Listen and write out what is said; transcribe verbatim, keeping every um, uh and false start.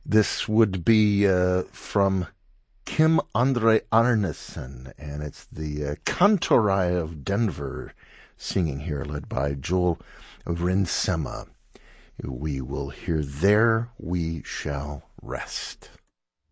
This would be uh, from Kim Andre Arnesen, and it's the uh, Kantorai of Denver singing here, led by Joel Rinsema. We will hear There We Shall Rest.